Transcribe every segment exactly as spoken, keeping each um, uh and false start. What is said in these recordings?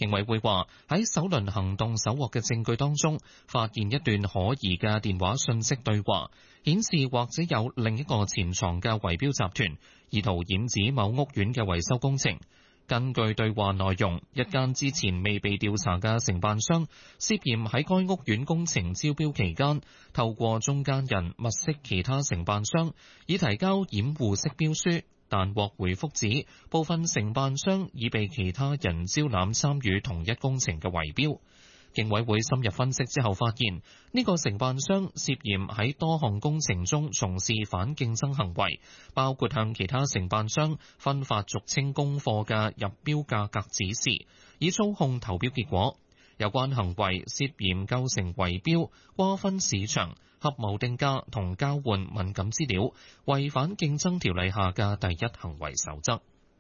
競委會話喺首輪行動搜獲嘅證據當中，發現一段可疑嘅電話訊息對話，顯示或者有另一個潛藏嘅圍標集團，意圖染指某屋苑嘅維修工程。根據對話內容，一間之前未被調查嘅承辦商涉嫌喺該屋苑工程招標期間，透過中間人物色其他承辦商，以提交掩護式標書。但獲回覆指，部分承辦商已被其他人招攬參與同一工程嘅圍標。競委會深入分析之後發現，呢個承辦商涉嫌喺多項工程中從事反競爭行為，包括向其他承辦商分發俗稱供貨嘅入標價格指示，以操控投標結果。有關行為涉嫌構成圍標、瓜分市場、合謀定價同交換敏感資料，違反競爭條例下嘅第一行為守則。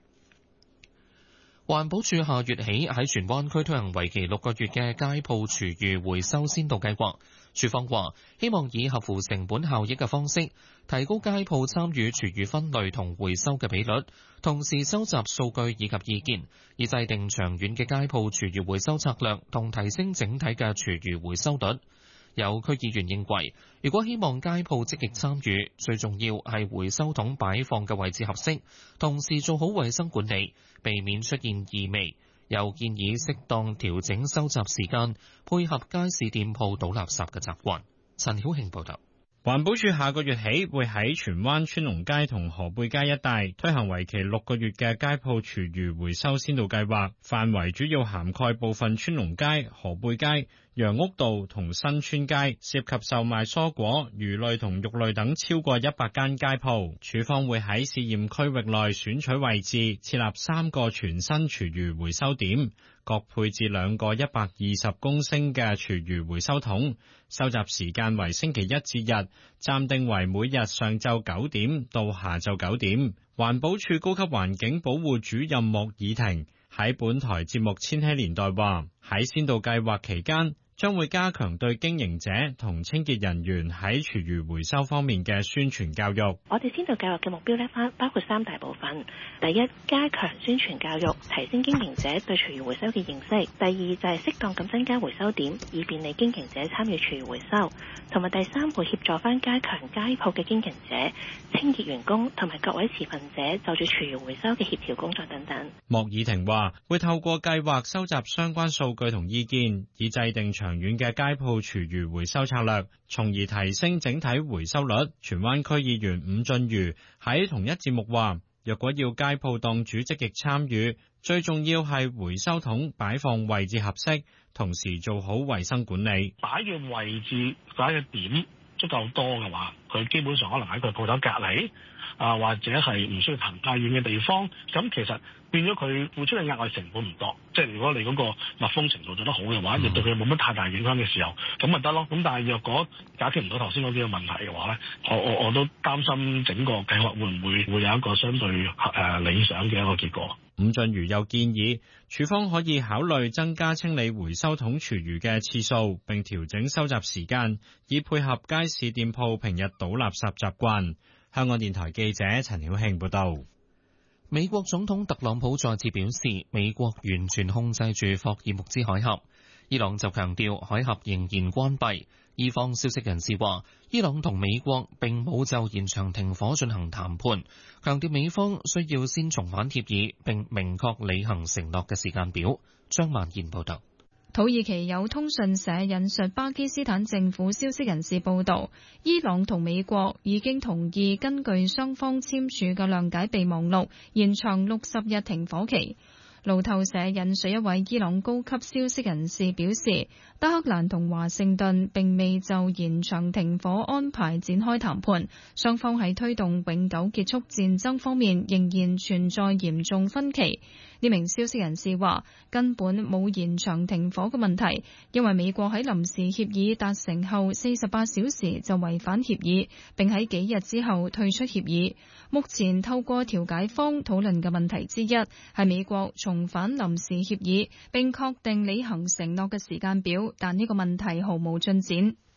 環保署下月起喺荃灣區推行為期六個月嘅街鋪廚餘回收先導計劃。署方話希望以合乎成本效益嘅方式，提高街鋪參與廚餘分類同回收嘅比率，同時收集數據以及意見，以制定長遠嘅街鋪廚餘回收策略同提升整體嘅廚餘回收率。有區議員認為，如果希望街鋪積極參與，最重要係回收桶擺放嘅位置合適，同時做好衛生管理，避免出現異味。又建議適當調整收集時間，配合街市店鋪倒垃圾嘅習慣。陳曉慶報道。 環保署下個月起會喺荃灣川龍街同河背街一帶推行為期六個月嘅街鋪廚餘回收先導計劃，範圍主要涵蓋部分川龍街、河背街、楊屋道同新村街，涉及售賣蔬果、魚類同肉類等超過一百間街鋪。署方會喺試驗區域內選取位置，設立三個全新廚餘回收點，各配置兩個一百二十公升嘅廚餘回收桶，收集時間為星期一至日，暫定為每日上晝九點到下晝九點。環保署高級環境保護主任莫爾婷喺本台節目《千禧年代》話，喺先導計劃期間，將會加強對經營者同清潔人員喺廚餘回收方面嘅宣傳教育。 我哋先導計劃嘅目標咧，包括三大部分。第一，加強宣傳教育，提升經營者對廚餘回收嘅認識；第二，就係適當咁增加回收點，以便利經營者參與廚餘回收；同埋第三，會協助翻加強街鋪嘅經營者、清潔員工同埋各位持份者就住廚餘回收嘅協調工作等等。 莫爾婷話，會透過計劃收集相關數據同意見，以制定長遠嘅街鋪廚餘回收策略，從而提升整體回收率。荃灣區議員伍俊瑜喺同一節目話，若果要街鋪檔主積極參與，最重要係回收桶擺放位置合適，同時做好衛生管理。 擺嘅位置擺嘅點足夠多嘅話，佢基本上可能喺佢鋪頭隔離啊，或者係唔需要行太遠嘅地方，咁其實變咗佢付出嘅額外成本唔多。即係如果你嗰個密封程度做得好嘅話，亦、嗯、對佢冇乜太大影響嘅時候，咁咪得咯。咁但係若果解決唔到頭先嗰啲嘅問題嘅話咧，我我我都擔心整個計劃會唔會會有一個相對誒、呃、理想嘅一個結果。 伍俊瑜又建議，署方可以考慮增加清理回收桶廚餘嘅次數，並調整收集時間，以配合街市店鋪平日倒垃圾習慣。香港電台記者陳曉慶報道。 美國總統特朗普再次表示，美國完全控制住霍爾木茲海峽。伊朗就強調海峽仍然關閉。伊方消息人士話，伊朗同美國並冇就延長停火進行談判，強調美方需要先重返協議並明確履行承諾嘅時間表。張曼燕報道。 土耳其有通訊社引述巴基斯坦政府消息人士報道，伊朗同美國已經同意根據雙方簽署嘅諒解備忘錄，延長六十日停火期。路透社引述一位伊朗高級消息人士表示，德黑蘭同華盛頓並未就延長停火安排展開談判，雙方喺推動永久結束戰爭方面仍然存在嚴重分歧。呢名消息人士話，根本冇延長停火嘅問題，因為美國喺臨時協議達成後四十八小時就違反協議，並喺幾日之後退出協議。目前透過調解方討論嘅問題之一係美國重返臨時協議並確定履行承諾嘅時間表，但呢個問題毫無進展。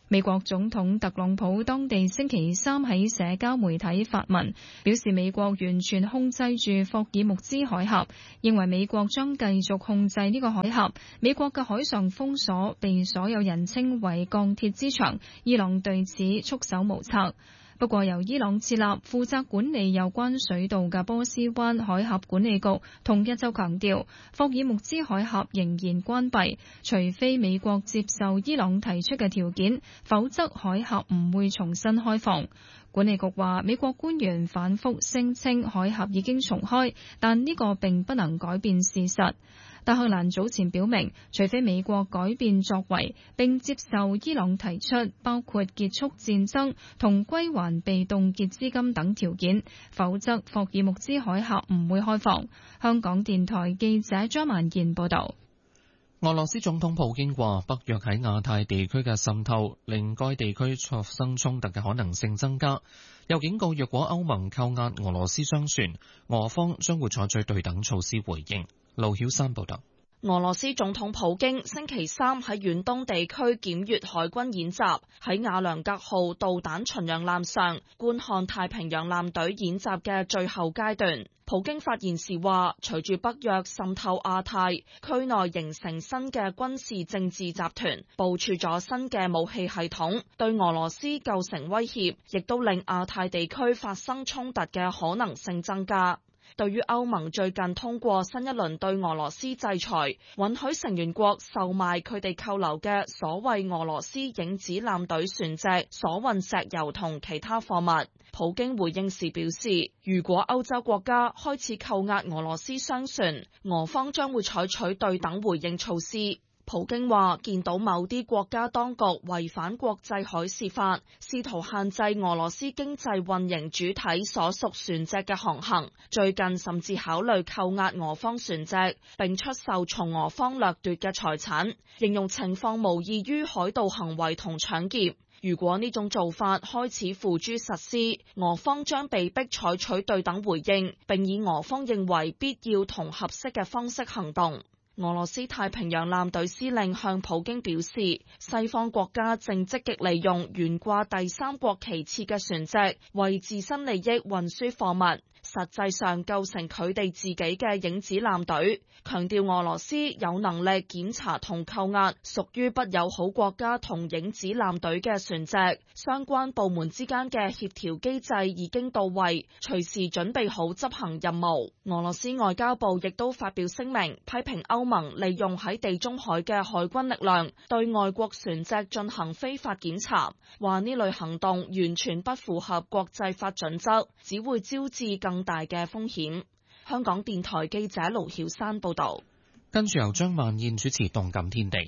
美國總統特朗普當地星期三喺社交媒體發文，表示美國完全控制住霍爾木茲海峽，認為美國將繼續控制呢個海峽。美國嘅海上封鎖被所有人稱為鋼鐵之牆，伊朗對此束手無策。不過，由伊朗設立負責管理有關水道嘅波斯灣海峽管理局同日就強調，霍爾木茲海峽仍然關閉，除非美國接受伊朗提出嘅條件，否則海峽唔會重新開放。管理局話，美國官員反覆聲稱海峽已經重開，但呢個並不能改變事實。德黑蘭早前表明，除非美國改變作為並接受伊朗提出包括結束戰爭同歸還被凍結資金等條件，否則霍爾木茲海峽唔會開放。香港電台記者張曼燕報導。 俄羅斯總統普京話，北約喺亞太地區嘅滲透令該地區發生衝突嘅可能性增加，又警告若果歐盟扣押俄羅斯商船，俄方將會採取對等措施回應。盧曉山報道。 俄羅斯總統普京星期三喺遠東地區檢閱海軍演習，喺亞良格號導彈巡洋艦上觀看太平洋艦隊演習嘅最後階段。普京發言時話，隨住北約滲透亞太區內形成新嘅軍事政治集團，部署咗新嘅武器系統，對俄羅斯構成威脅，亦都令亞太地區發生衝突嘅可能性增加。對於歐盟最近通過新一輪對俄羅斯制裁，允許成員國售賣佢哋扣留嘅所謂俄羅斯影子艦隊船隻所運石油同其他貨物。普京回應時表示，如果歐洲國家開始扣押俄羅斯商船，俄方將會採取對等回應措施。普京話見到某啲國家當局違反國際海事法，試圖限制俄羅斯經濟運營主體所屬船隻嘅航行，最近甚至考慮扣押俄方船隻，並出售從俄方掠奪嘅財產，形容情況無異於海盜行為同搶劫。如果呢種做法開始付諸實施，俄方將被迫採取對等回應，並以俄方認為必要同合適嘅方式行動。俄羅斯太平洋艦隊司令向普京表示，西方國家正積極利用懸掛第三國旗幟嘅船隻為自身利益運輸貨物，實際上構成佢哋自己嘅影子艦隊，強調俄羅斯有能力檢查同扣押屬於不友好國家同影子艦隊嘅船隻，相關部門之間嘅協調機制已經到位，隨時準備好執行任務。俄羅斯外交部亦都發表聲明，批評歐盟利用喺地中海嘅海軍力量對外國船隻進行非法檢查，話呢類行動完全不符合國際法準則，只會招致更大嘅風險。香港電台記者盧曉山報道。 跟住由張曼燕主持《動感天地》。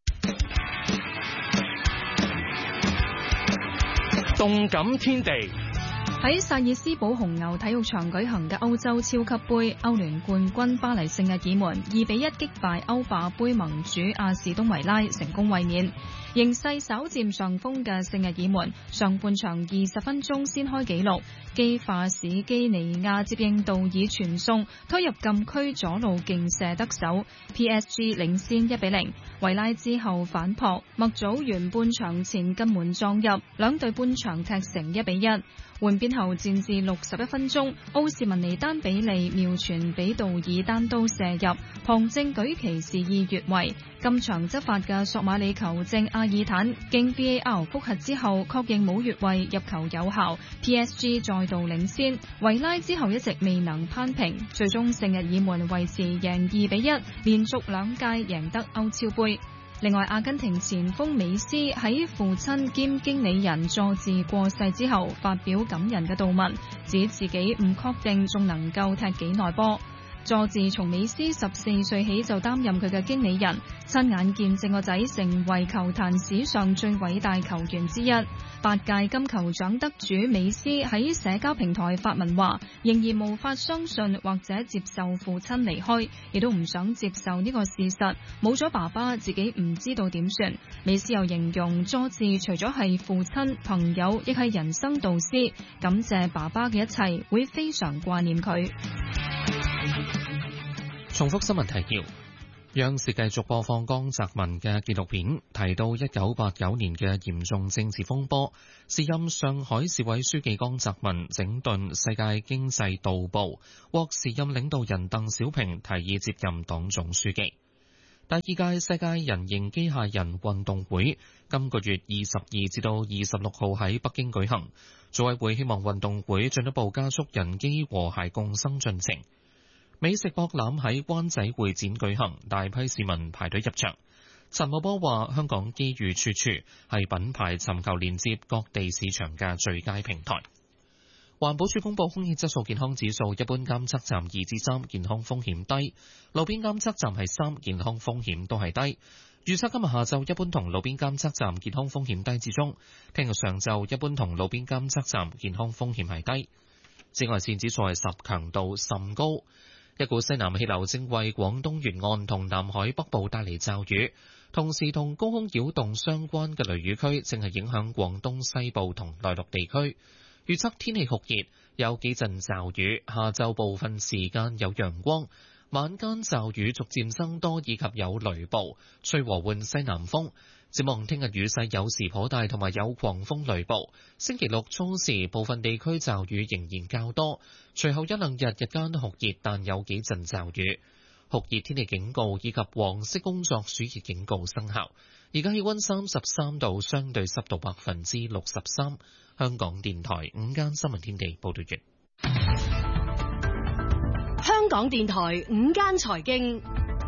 動感天地。 喺薩爾斯堡紅牛體育場舉行嘅歐洲超級盃，歐聯冠軍巴黎聖日耳門二比一擊敗歐霸盃盟主阿士東維拉，成功衛冕。形勢稍佔上風嘅聖日耳門上半場二十分鐘先開紀錄，基化史基尼亞接應道爾傳送推入禁區左路勁射得手 ，P S G 領先一比零。維拉之後反撲，麥祖完半場前近門撞入，兩隊半場踢成一比一。換邊後戰至六十一分鐘，奧士文尼丹比利妙傳俾道爾單刀射入，旁證舉旗示意越位。今場執法嘅索馬里球證阿爾坦經 V A R 複核之後確認冇越位，入球有效 ，P S G 再度領先。維拉之後一直未能攀平，最終聖日耳門維持贏二比一，連續兩屆贏得歐超盃。另外，阿根廷前鋒美斯喺父親兼經理人佐治過世之後，發表感人嘅悼文，指自己唔確定仲能夠踢幾耐波。佐治從美斯十四歲起就擔任佢嘅經理人，親眼見證個仔成為球壇史上最偉大球員之一。八屆金球獎得主美斯喺社交平台發文話，仍然無法相信或者接受父親離開，亦都唔想接受呢個事實，冇咗爸爸自己唔知道點算。美斯又形容佐治除咗係父親、朋友，亦係人生導師，感謝爸爸嘅一切，會非常掛念佢。 重複新聞提要： 央視繼續播放江澤民嘅紀錄片，提到一九八九年嘅嚴重政治風波，時任上海市委書記江澤民整頓世界經濟導部，獲時任領導人鄧小平提議接任黨總書記。第二屆世界人形機械人運動會今個月二十二至到二十六號喺北京舉行，組委會希望運動會進一步加速人機和諧共生進程。美食博覽喺灣仔會展舉行，大批市民排隊入場。陳茂波話：香港機遇處處，係品牌尋求連接各地市場嘅最佳平台。環保署公布空氣質素健康指數，一般監測站二至三，健康風險低；路邊監測站係三，健康風險都係低。預測今日下晝一般同路邊監測站健康風險低至中，聽日上晝一般同路邊監測站健康風險係低。紫外線指數係十，強度甚高。一股西南氣流正為廣東沿岸同南海北部帶嚟驟雨，同時同高空擾動相關嘅雷雨區正係影響廣東西部同內陸地區。預測天氣酷熱，有幾陣驟雨，下晝部分時間有陽光，晚間驟雨逐漸增多，以及有雷暴，吹和緩西南風。展望聽日雨勢有時頗大，同埋有狂風雷暴。星期六初時部分地區驟雨仍然較多，隨後一兩日日間酷熱，但有幾陣驟雨。酷熱天氣警告以及黃色工作暑熱警告生效。而家氣溫三十三度，相對濕度百分之六十三。香港電台午間新聞天地報道完。 香港電台午間財經。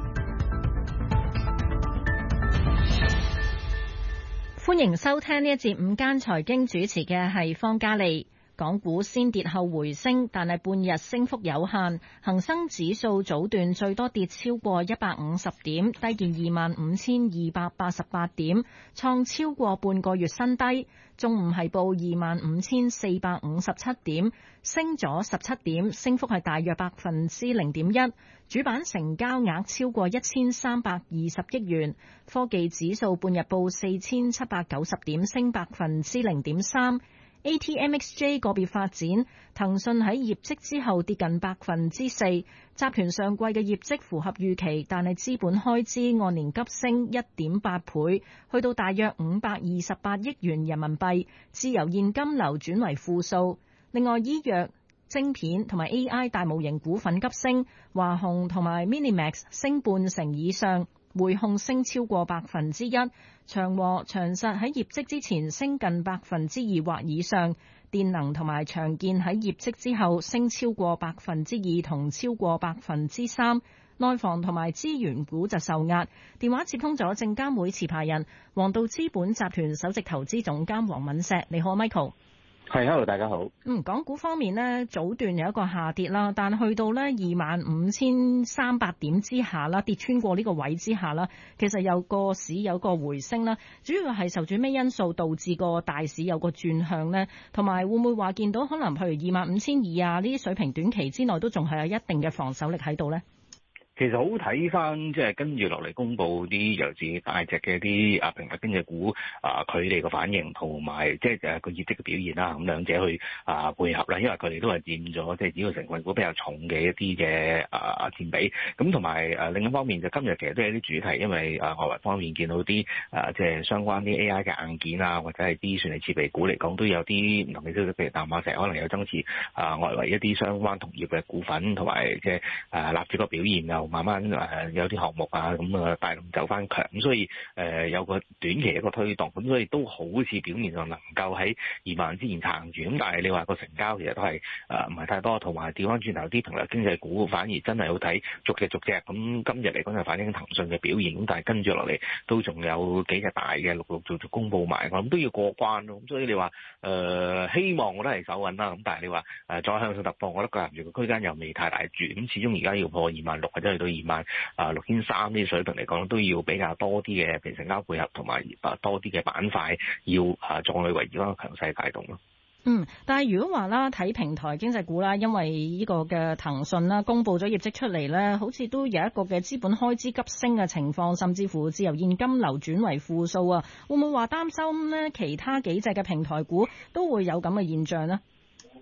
歡迎收聽呢一節午間財經，主持嘅係方嘉利。港股先跌後回升，但係半日升幅有限。恒生指數早段最多跌超過一百五十點，低見二萬五千二百八十八點，創超過半個月新低。中午係報二萬五千四百五十七點，升咗十七點，升幅係大約百分之零點一。主板成交額超過一千三百二十億元。科技指數半日報四千七百九十點，升百分之零點三。A T M X J 個別發展，騰訊喺業績之後跌近百分之四，集團上季嘅業績符合預期，但係資本開支按年急升一點八倍，去到大約五百二十八億元人民幣，自由現金流轉為負數。另外，醫藥、晶片同埋 A I 大模型股份急升，華虹同埋 Minimax 升半成以上。匯控升超過百分之一，長和、長實喺業績之前升近百分之二或以上，電能同埋長建喺業績之後升超過百分之二同超過百分之三，內房同埋資源股就受壓。電話接通咗證監會持牌人黃道資本集團首席投資總監黃敏石，你好 Michael。 係，hello，大家好。 嗯，港股方面呢，早段有一個下跌啦，但去到呢二萬五千三百點之下啦，跌穿過呢個位之下啦，其實有個市有個回升啦。主要係受住咩因素導致個大市有個轉向呢？同埋會唔會話見到可能譬如二萬五千二啊呢啲水平短期之內都仲係有一定嘅防守力喺度呢？ 其實好睇翻，即係跟住落嚟公佈啲尤其是大隻嘅啲啊平台經濟股啊，佢哋個反應同埋即係誒個業績嘅表現啦，咁兩者去啊配合啦，因為佢哋都係佔咗即係主要成分股比較重嘅一啲嘅啊佔比。咁同埋誒另一方面就今日其實都有啲主題，因為啊外圍方面見到啲啊即係相關啲 A I 嘅硬件啊，或者係啲算力設備股嚟講都有啲唔同嘅消息，譬如淡馬錫可能有增持啊外圍一啲相關同業嘅股份，同埋即係誒納指個表現又慢慢誒有啲項目啊咁啊帶動走翻強，咁所以誒有個短期一個推動，咁所以都好似表面上能夠喺二萬之前撐住，咁但係你話個成交其實都係誒唔係太多，同埋調翻轉頭啲平台經濟股反而真係好睇逐隻逐隻，咁今日嚟講就反映騰訊嘅表現，咁但係跟住落嚟都仲有幾隻大嘅陸陸續續公佈埋，我諗都要過關咯，咁所以你話誒、呃、希望我都係守穩啦，咁但係你話誒再向上突破，我覺得個人住個區間又未太大住，咁始終而家要破二萬六或者去到二萬。啊，六千三呢啲水平嚟講，都要比較多啲嘅平成交配合，同埋啊多啲嘅板塊要啊壯類為而家強勢帶動咯。 嗯，但係如果話啦，睇平台經濟股啦，因為呢個嘅騰訊啦，公布咗業績出嚟咧，好似都有一個嘅資本開支急升嘅情況，甚至乎自由現金流轉為負數啊，會唔會話擔心呢？其他幾隻嘅平台股都會有咁嘅現象呢？ 都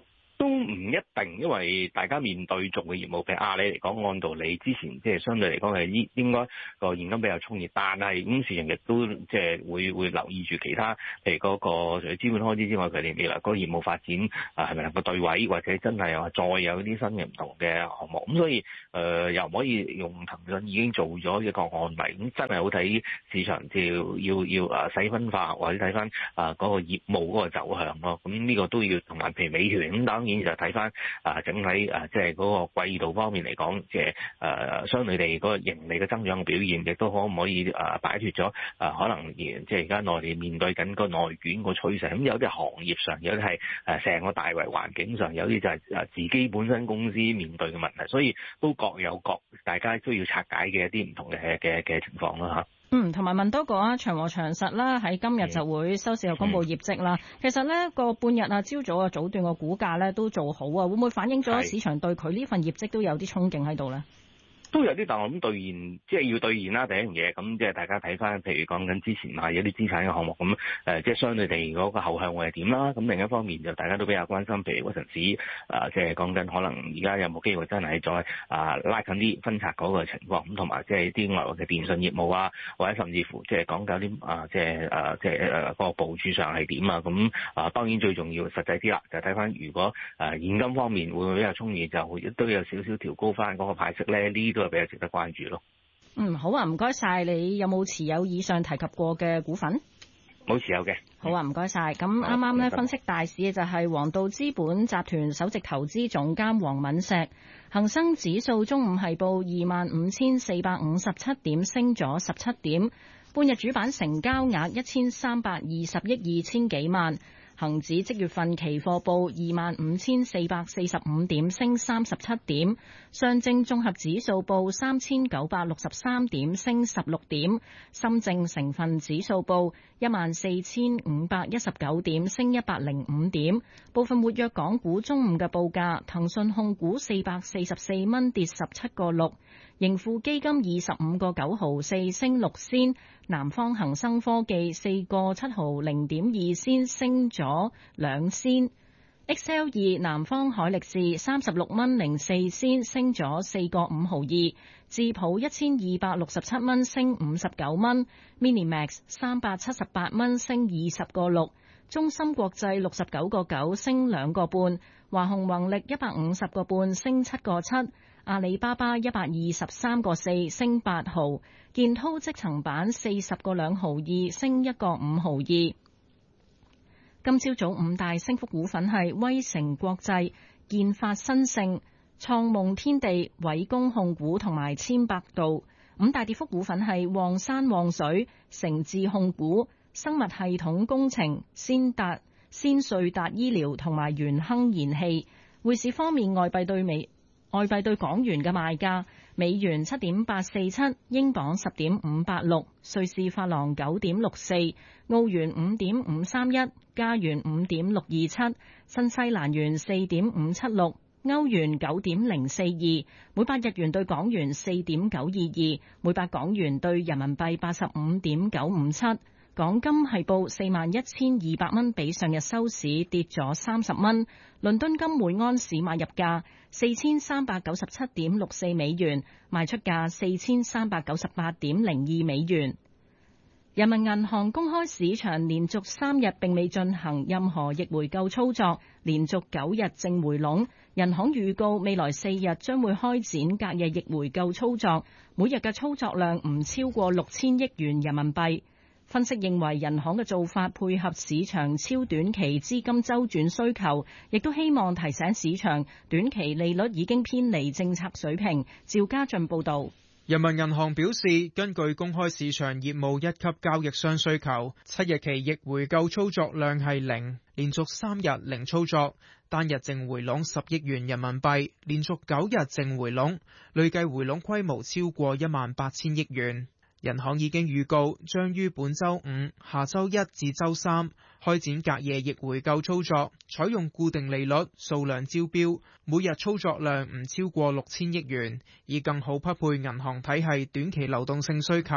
都唔一定，因為大家面對做嘅業務，譬如阿里嚟講，按道理之前即係相對嚟講係應應該個現金比較充裕，但係咁市場亦都即係會會留意住其他，譬如嗰個除咗資本開支之外，佢哋未來嗰個業務發展啊係咪能夠對位，或者真係話再有啲新嘅唔同嘅項目，咁所以誒、呃、又唔可以用騰訊已經做咗一個案例，咁真係好睇市場就要要啊細分化，或者睇翻啊嗰個業務嗰個走向咯，咁呢個都要同埋譬如美團咁，當然就睇翻啊整體啊即係嗰個季度方面嚟講，即係誒相對地嗰個盈利嘅增長嘅表現，亦都可唔可以啊擺脫咗啊可能即係而家內地面對緊個內卷個趨勢，咁有啲行業上，有啲係誒成個大圍環境上，有啲就係誒自己本身公司面對嘅問題，所以都各有各大家都要拆解嘅一啲唔同嘅嘅嘅情況啦嚇。 嗯，同埋問多個啊，長和長實啦，喺今日就會收市又公布業績啦。嗯、其實呢個半日啊，朝早啊早段個股價咧都做好啊，會唔會反映咗市場對佢呢份業績都有啲憧憬喺度咧？ 都有啲，但我諗兌現，即係要兌現啦。第一樣嘢，咁即係大家睇翻，譬如講緊之前買有啲資產嘅項目，咁誒，即係相對地嗰個後向會係點啦。咁另一方面就大家都比較關心，譬如嗰陣時啊，即係講緊可能而家有冇機會真係再啊拉近啲分拆嗰個情況，咁同埋即係啲外圍嘅電信業務啊，或者甚至乎即係講緊啲啊，即係誒，即係誒個部署上係點啊。咁啊，當然最重要實際啲啦，就睇翻如果誒現金方面會唔會比較充裕，就都有少少調高翻嗰個派息咧。呢都係比較值得關注咯。 嗯，好啊，唔該晒。你有冇持有以上提及過嘅股份？ 冇持有嘅。 好啊，唔該晒。咁啱啱咧分析大市嘅就係黃道資本集團首席投資總監黃敏石。恒生指數中午係報二萬五千四百五十七點，升咗十七點。半日主板成交額一千三百二十億二千幾萬。恒指即月份期貨報二萬五千四百四十五點，升三十七點。上證綜合指數報三千九百六十三點，升十六點。深證成分指數報一萬四千五百一十九點，升一百零五點。部分活躍港股中午嘅報價：騰訊控股四百四十四蚊，跌十七個六；盈富基金二十五個九毫四，升六仙；南方恒生科技四個七毫零點二仙，升咗兩仙。X L 二南方海力士三十六蚊零四仙，升咗四個五毫二。智普一千二百六十七蚊，升五十九蚊。Minimax 三百七十八蚊，升二十個六。中芯國際六十九個九，升兩個半。華虹宏力一百五十個半，升七個七。阿里巴巴一百二十三個四，升八毫。建滔積層板四十個兩毫二，升一個五毫二。今朝早五大升幅股份係威城國際、建發新盛、創夢天地、偉工控股同埋千百度。五大跌幅股份係旺山旺水、成智控股、生物系統工程、先達、先瑞達醫療同埋元亨燃氣。匯市方面，外幣對美外幣對港元嘅賣價：美元七點八四七，英鎊十點五八六，瑞士法郎九點六四，澳元五點五三一，加元五點六二七，新西蘭元四點五七六，歐元九點零四二，每百日元對港元四點九二二，每百港元對人民幣八十五點九五七。港金係報四萬一千二百蚊，比上日收市跌咗三十蚊。倫敦金每安士買入價四千三百九十七點六四美元，賣出價四千三百九十八點零二美元。人民銀行公開市場連續三日並未進行任何逆回購操作，連續九日正回籠。人行預告未來四日將會開展隔日逆回購操作，每日嘅操作量唔超過六千億元人民幣。分析認為，人行嘅做法配合市場超短期資金周轉需求，亦都希望提醒市場短期利率已經偏離政策水平。趙家俊報導。 人民銀行表示，根據公開市場業務一級交易商需求，七日期逆回購操作量係零，連續三日零操作，單日淨回籠十億元人民幣，連續九日淨回籠，累計回籠規模超過一萬八千億元。人行已經預告，將於本週五、下週一至週三開展隔夜逆回購操作，採用固定利率、數量招標，每日操作量唔超過六千億元，以更好匹配銀行體系短期流動性需求。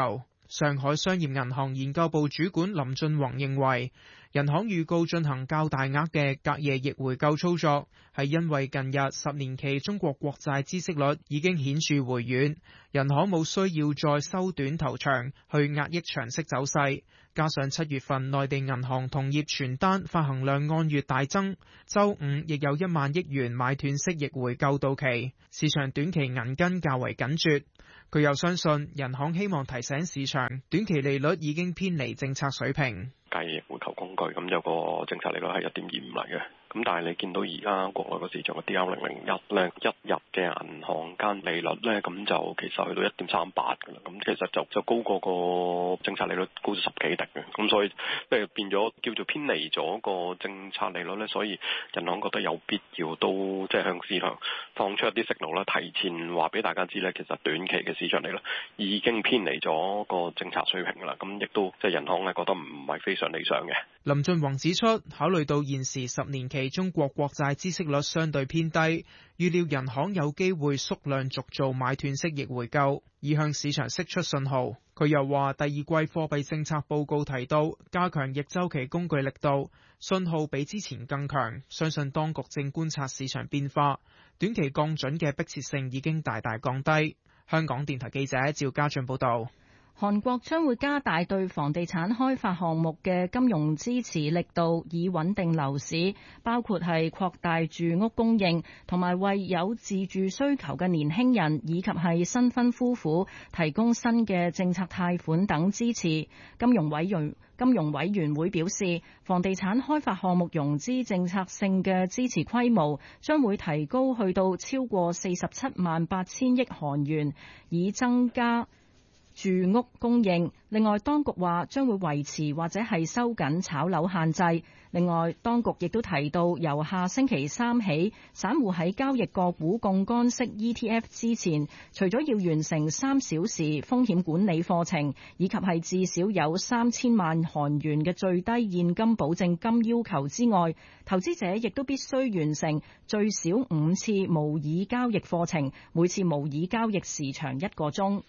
上海商業銀行研究部主管林俊宏認為，人行預告進行較大額嘅隔夜逆回購操作，係因為近日十年期中國國債孳息率已經顯著回軟，人行冇需要再收短投長去壓抑長息走勢。加上七月份內地銀行同業存單發行量按月大增，周五亦有一萬億元買斷式逆回購到期，市場短期銀根較為緊絀。佢又相信人行希望提醒市場，短期利率已經偏離政策水平。 隔夜回購工具咁有個政策利率係一點二五嚟嘅，咁但係你見到而家國內個市場嘅 D R 零零一咧，一日嘅銀行間利率咧，咁就其實去到一點三八㗎啦，咁其實就就高過個政策利率高咗十幾滴嘅，咁所以即係變咗叫做偏離咗個政策利率咧，所以銀行覺得有必要都即係向市場放出一啲息路啦，提前話俾大家知咧，其實短期嘅市場利率已經偏離咗個政策水平㗎啦，咁亦都即係銀行咧覺得唔係非常理想嘅。 林俊宏指出，考慮到現時十年期中國國債孳息率相對偏低，預料人行有機會縮量續做買斷式逆回購，以向市場釋出信號。佢又話，第二季貨幣政策報告提到加強逆周期工具力度，信號比之前更強，相信當局正觀察市場變化，短期降準嘅迫切性已經大大降低。香港電台記者趙家俊報道。 韓國將會加大對房地產開發項目嘅金融支持力度，以穩定樓市，包括係擴大住屋供應，同埋為有自住需求嘅年輕人以及係新婚夫婦提供新嘅政策貸款等支持。金融委員金融委員會表示，房地產開發項目融資政策性嘅支持規模將會提高去到超過四十七萬八千億韓元，以增加住屋供應。另外，當局話將會維持或者係收緊炒樓限制。另外，當局亦都提到，由下星期三起，散戶喺交易個股槓桿式 E T F 之前，除咗要完成三小時風險管理課程，以及係至少有三千萬韓元嘅最低現金保證金要求之外，投資者亦都必須完成最少五次模擬交易課程，每次模擬交易時長一個鐘。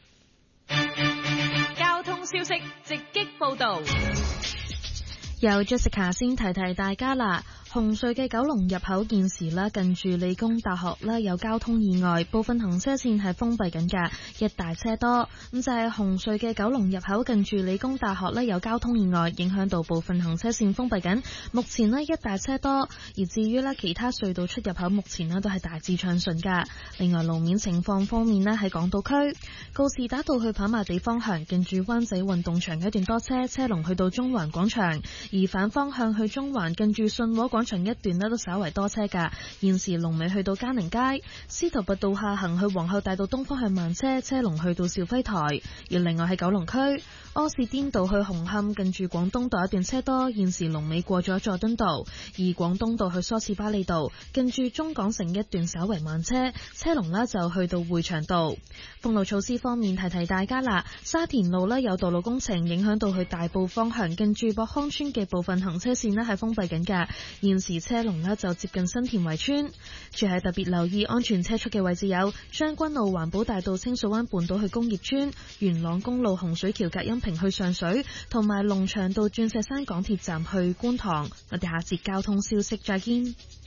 交通消息直擊報道， 由 Jessica 先提提大家啦。紅隧嘅九龍入口現時咧，近住理工大學咧有交通意外，部分行車線係封閉緊㗎，一大車多。咁就係紅隧嘅九龍入口近住理工大學咧有交通意外，影響到部分行車線封閉緊，目前咧一大車多。而至於咧其他隧道出入口，目前咧都係大致暢順㗎。另外路面情況方面咧，喺港島區告士打道去跑馬地方向，近住灣仔運動場一段多車，車龍去到中環廣場；而反方向去中環，近住信和廣場一段咧都稍為多車噶，現時龍尾去到嘉寧街，司徒拔道下行去皇后大道東方向慢車，車龍去到肇輝台。而另外喺九龍區柯士甸道去紅磡，近住廣東道一段車多，現時龍尾過咗佐敦道。而廣東道去梳士巴利道，近住中港城一段稍為慢車，車龍呢就去到匯祥道。封路措施方面，提提大家啦，沙田路呢有道路工程影響到去大埔方向，近住博康村嘅部分行車線呢係封閉緊噶，現時車龍呢就接近新田圍村。住喺特別留意安全車速嘅位置有將軍澳環保大道清水灣半島去工業村、元朗公路洪水橋隔音屏去上水，同埋龍翔道鑽石山港鐵站去觀塘。我哋下節交通消息再見。